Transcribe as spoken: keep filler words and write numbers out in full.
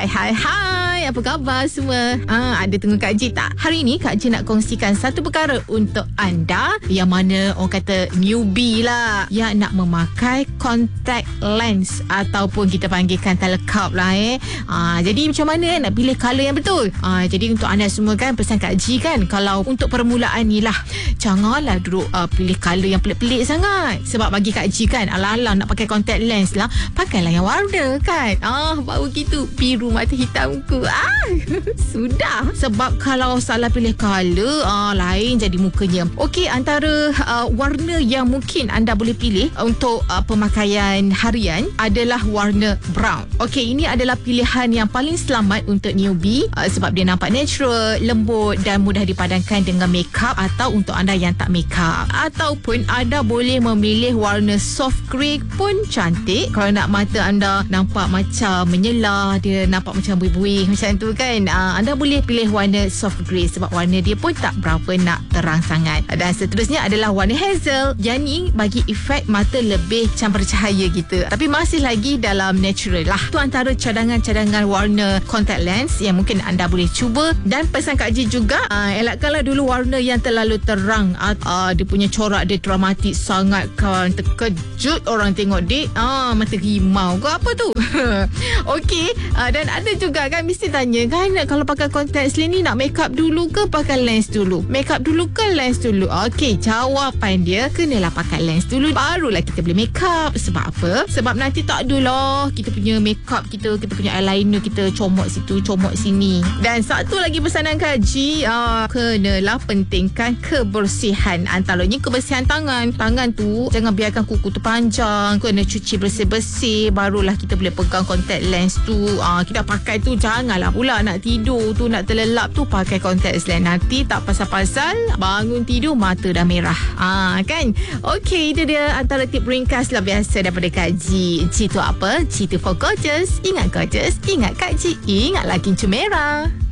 Hai hai hai, apa khabar semua? Ah, ada tengok Kak Ji tak? Hari ni Kak Ji nak kongsikan satu perkara untuk anda yang mana orang kata newbie lah, yang nak memakai contact lens ataupun kita panggilkan telekap lah eh. Ah, jadi macam mana nak pilih colour yang betul? Ah, jadi untuk anda semua kan, pesan Kak Ji kan, kalau untuk permulaan ni lah, janganlah duduk uh, pilih colour yang pelik-pelik sangat. Sebab bagi Kak Ji kan, ala-ala nak pakai contact lens lah, pakailah yang warna kan. Ah, baru gitu, biru mata hitamku. Ah, sudah. Sebab kalau salah pilih colour, ah, lain jadi mukanya. Okey, antara uh, warna yang mungkin anda boleh pilih untuk uh, pemakaian harian adalah warna brown. Okey, ini adalah pilihan yang paling selamat untuk newbie uh, sebab dia nampak natural, lembut dan mudah dipadankan dengan makeup, atau untuk anda yang tak makeup. Ataupun anda boleh memilih warna soft grey pun cantik. Kalau nak mata anda nampak macam menyelah, dia nampak macam buih-buih macam tu kan, uh, anda boleh pilih warna soft grey sebab warna dia pun tak berapa nak terang sangat. Dan seterusnya adalah warna hazel, yang ni bagi efek mata lebih campur cahaya gitu, tapi masih lagi dalam natural lah. Tu antara cadangan-cadangan warna contact lens yang mungkin anda boleh cuba. Dan pesan Kak Ji juga, uh, elakkanlah dulu warna yang terlalu terang. uh, Dia punya corak dia dramatik sangat kan, terkejut orang tengok dek, uh, mata rimau ke apa tu. Okey, uh, dan ada juga kan mesti tanya kan, kalau pakai contact lens ni nak makeup dulu ke pakai lens dulu? Makeup dulu ke lens dulu? Okey, jawapan dia kenalah pakai lens dulu, barulah kita boleh makeup. Sebab apa? Sebab nanti tak adalah kita punya makeup kita, kita punya eyeliner kita comot situ, comot sini. Dan satu lagi pesanan Kak Ji, uh, kenalah pentingkan kebersihan. Antaranya kebersihan tangan. Tangan tu jangan biarkan kuku tu panjang, kena cuci bersih-bersih, barulah kita boleh pegang contact lens tu. uh, Kita pakai tu, janganlah pula nak tidur tu, nak terlelap tu pakai contact lens. Nanti tak pasal-pasal bangun tidur mata dah merah. Ah, kan? Okey, itu dia antara tip ringkas lah biasa daripada Kak Ji. Ji tu apa? Ji tu for gorgeous. Ingat gorgeous, ingat Kak Ji, ingat lagi Cincu Merah.